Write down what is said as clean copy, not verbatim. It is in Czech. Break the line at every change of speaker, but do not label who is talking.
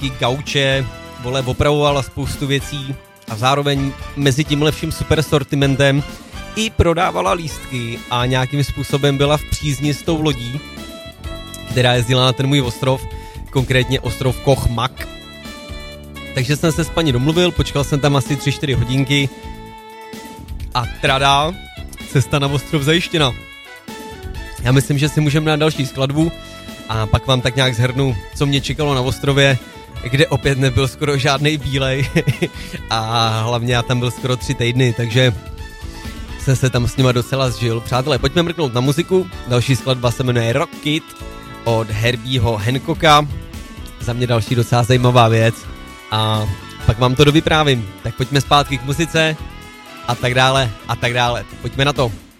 baňky, gauče, vole, opravovala spoustu věcí a zároveň mezi tímhle vším super sortimentem i prodávala lístky a nějakým způsobem byla v přízni s tou lodí, která jezdila na ten můj ostrov, konkrétně ostrov Koch Mak. Takže jsem se s paní domluvil, počkal jsem tam asi 3-4 hodinky a tradá, cesta na ostrov zajištěna. Já myslím, že si můžeme dát další skladbu a pak vám tak nějak shrnu, co mě čekalo na ostrově, kde opět nebyl skoro žádnej bílej a hlavně já tam byl skoro 3 týdny, takže jsem se tam s nima docela zžil. Přátelé, pojďme mrknout na muziku. Další skladba se jmenuje Rocket od Herbieho Hancocka. Za mě další docela zajímavá věc a pak vám to dovyprávím. Tak pojďme zpátky k muzice a tak dále a tak dále. Pojďme na to.